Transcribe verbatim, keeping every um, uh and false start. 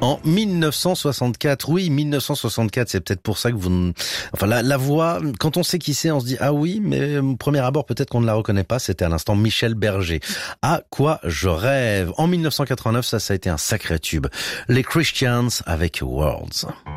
En mille neuf cent soixante-quatre, oui, mille neuf cent soixante-quatre, c'est peut-être pour ça que vous... Enfin, la, la voix, quand on sait qui c'est, on se dit, ah oui, mais au premier abord, peut-être qu'on ne la reconnaît pas, c'était à l'instant Michel Berger. À quoi je rêve. En mille neuf cent quatre-vingt-neuf, ça, ça a été un sacré tube. Les Christians avec Worlds.